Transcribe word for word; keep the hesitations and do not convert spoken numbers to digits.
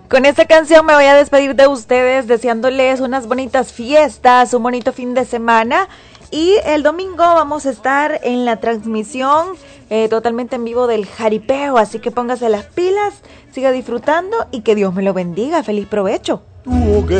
Con esta canción me voy a despedir de ustedes deseándoles unas bonitas fiestas, un bonito fin de semana. Y el domingo vamos a estar en la transmisión eh, totalmente en vivo del jaripeo. Así que póngase las pilas, siga disfrutando y que Dios me lo bendiga. Feliz provecho.